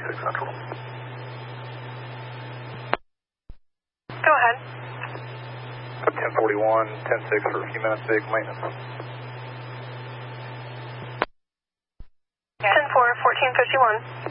26 Central. Go ahead. 1041, 10-6 for a few minutes, vehicle maintenance. 10-4, 1451.